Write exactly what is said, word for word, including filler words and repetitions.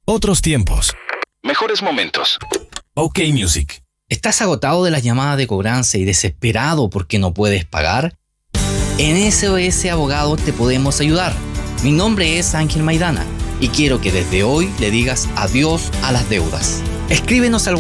Otros tiempos. Mejores momentos. OK Music. ¿Estás agotado de las llamadas de cobranza y desesperado porque no puedes pagar? En S O S Abogados te podemos ayudar. Mi nombre es Ángel Maidana y quiero que desde hoy le digas adiós a las deudas. Escríbenos al